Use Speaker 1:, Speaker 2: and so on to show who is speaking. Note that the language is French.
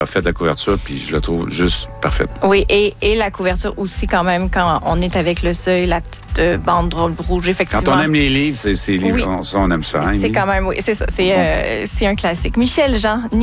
Speaker 1: a fait la couverture, puis je la trouve juste parfaite.
Speaker 2: Oui, et la couverture aussi, quand même, quand on est avec le seuil, la petite banderole rouge, effectivement.
Speaker 1: Quand on aime les livres, c'est livres,
Speaker 2: Oui.
Speaker 1: on aime ça. Hein,
Speaker 2: c'est quand même, oui, c'est ça. C'est un classique. Michel Jean,